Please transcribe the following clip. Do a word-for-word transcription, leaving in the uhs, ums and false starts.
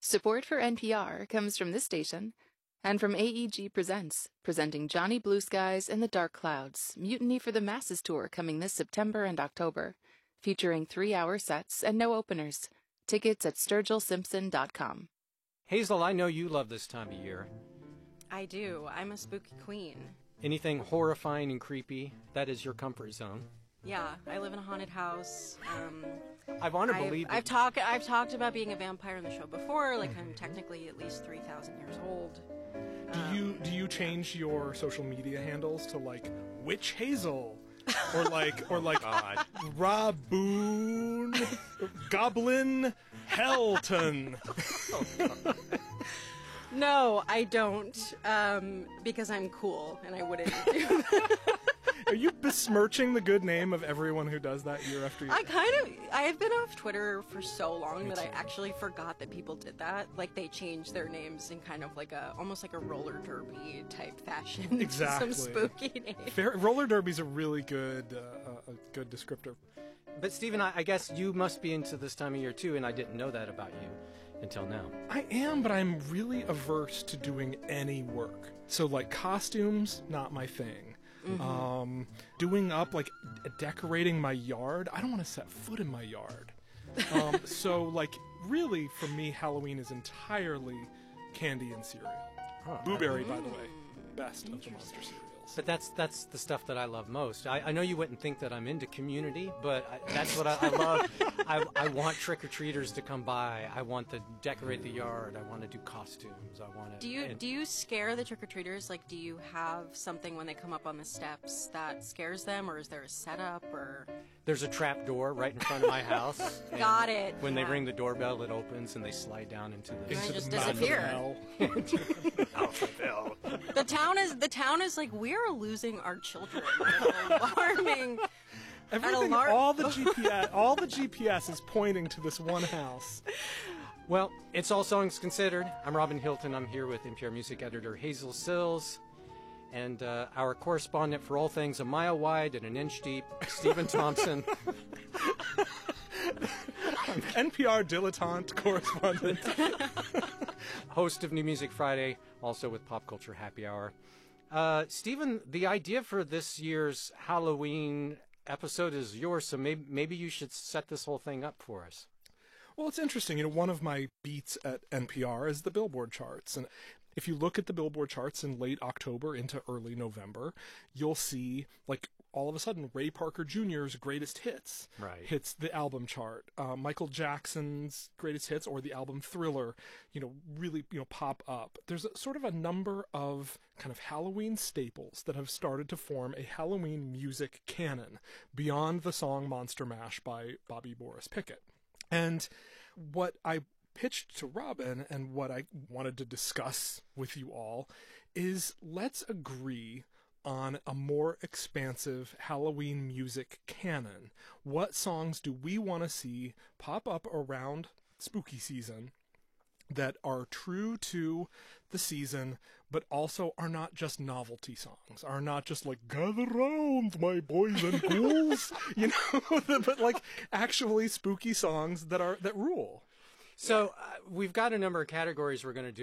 Support for N P R comes from this station and from A E G Presents, presenting Johnny Blue Skies and the Dark Clouds, Mutiny for the Masses tour coming this September and October, featuring three-hour sets and no openers. Tickets at sturgill simpson dot com. Hazel, I know you love this time of year. I do. I'm a spooky queen. Anything horrifying and creepy, that is your comfort zone. Yeah, I live in a haunted house. Um, I want to I've, believe I've talked. I've talked about being a vampire in the show before. Like I'm technically at least three thousand years old. Do um, you do you change your social media handles to like Witch Hazel, or like or like God. Raboon, Goblin Helton? No, I don't, um, because I'm cool and I wouldn't do that. Are you besmirching the good name of everyone who does that year after year? I kind of, I have been off Twitter for so long Me that I too. actually forgot that people did that. Like they changed their names in kind of like a, almost like a roller derby type fashion. Exactly. Some spooky names. Fair, roller derby's a really good uh, a good descriptor. But Stephen, I, I guess you must be into this time of year too, and I didn't know that about you until now. I am, but I'm really averse to doing any work. So like costumes, not my thing. Mm-hmm. Um, doing up, like, d- decorating my yard. I don't want to set foot in my yard. Um, so, like, really, for me, Halloween is entirely candy and cereal. Huh. Blueberry, by the way, best of the monster cereals. But that's that's the stuff that I love most. I, I know you wouldn't think that I'm into community, but I, that's what I, I love. I, I want trick-or-treaters to come by. I want to decorate the yard. I want to do costumes. I want to. Do you and, do you scare the trick-or-treaters? Like, do you have something when they come up on the steps that scares them, or is there a setup, or? There's a trap door right in front of my house. Got it. When yeah. they ring the doorbell, it opens and they slide down into the. And Into just the mouth of disappear. hell. Mouth of hell. The town is the town is like we are losing our children. Alarming. Everything, alarm- all the G P S, all the G P S is pointing to this one house. Well, it's All Songs Considered. I'm Robin Hilton. I'm here with N P R music editor Hazel Sills, and uh, our correspondent for all things a mile wide and an inch deep, Stephen Thompson. N P R dilettante correspondent. Host of New Music Friday, also with Pop Culture Happy Hour. Uh, Stephen, the idea for this year's Halloween episode is yours, so maybe, maybe you should set this whole thing up for us. Well, it's interesting. You know, one of my beats at N P R is the Billboard charts. And if you look at the Billboard charts in late October into early November, you'll see, like, all of a sudden, Ray Parker Junior's greatest hits Right. hits the album chart. Uh, Michael Jackson's greatest hits or the album Thriller, you know, really, you know, pop up. There's a, sort of a number of kind of Halloween staples that have started to form a Halloween music canon beyond the song Monster Mash by Bobby Boris Pickett. And what I pitched to Robin and what I wanted to discuss with you all is let's agree on a more expansive Halloween music canon. What songs do we want to see pop up around spooky season that are true to the season, but also are not just novelty songs, are not just like, gather round, my boys and ghouls, you know, but like actually spooky songs that are that rule. So uh, we've got a number of categories we're going to do.